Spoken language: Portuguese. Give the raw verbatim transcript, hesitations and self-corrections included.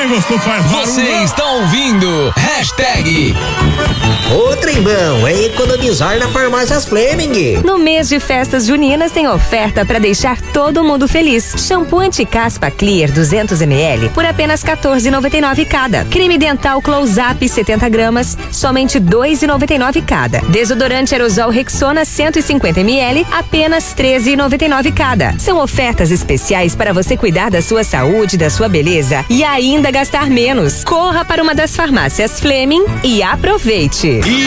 gostou, faz barulho. Você está ouvindo hashtag O trembão é economizar na Farmácias Fleming. No mês de festas juninas tem oferta para deixar todo mundo feliz. Shampoo anti-caspa Clear duzentos mililitros por apenas quatorze reais e noventa e nove centavos cada. Creme dental Close-Up setenta gramas, somente dois reais e noventa e nove centavos cada. Desodorante aerosol Rexona cento e cinquenta mililitros, apenas treze reais e noventa e nove centavos cada. São ofertas especiais para você cuidar da sua saúde, da sua beleza e ainda gastar menos. Corra para uma das farmácias Fleming e aproveite. E